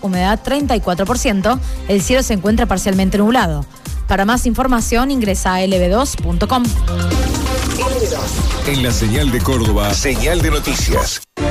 humedad 34%, el cielo se encuentra parcialmente nublado. Para más información ingresa a lb2.com. En la señal de Córdoba, señal de noticias.